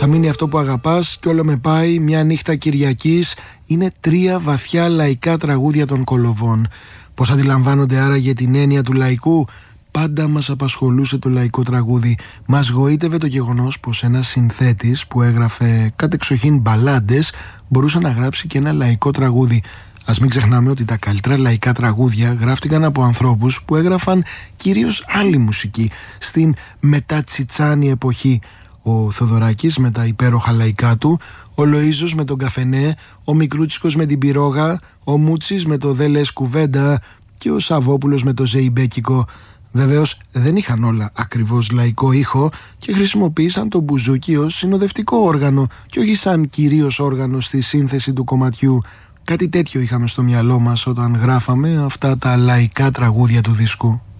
Θα μείνει αυτό που αγαπάς κι όλο με πάει, Μια νύχτα Κυριακής, είναι 3 βαθιά λαϊκά τραγούδια των Κολοβών. Πώς αντιλαμβάνονται άραγε την έννοια του λαϊκού? Πάντα μας απασχολούσε το λαϊκό τραγούδι. Μας γοήτευε το γεγονός πως ένας συνθέτης που έγραφε κατεξοχήν μπαλάντες μπορούσε να γράψει και ένα λαϊκό τραγούδι. Ας μην ξεχνάμε ότι τα καλύτερα λαϊκά τραγούδια γράφτηκαν από ανθρώπους που έγραφαν κυρίως άλλη μουσική στην μετατσιτσάνη εποχή. Ο Θοδωράκης με τα υπέροχα λαϊκά του, ο Λοΐζος με τον Καφενέ, ο Μικρούτσικος με την Πυρόγα, ο Μούτσης με το «Δε λες κουβέντα» και ο Σαββόπουλος με το «Ζεϊμπέκικο». Βεβαίως δεν είχαν όλα ακριβώς λαϊκό ήχο και χρησιμοποίησαν το μπουζούκι ως συνοδευτικό όργανο και όχι σαν κυρίως όργανο στη σύνθεση του κομματιού. Κάτι τέτοιο είχαμε στο μυαλό μας όταν γράφαμε αυτά τα λαϊκά τραγούδια του δίσκου.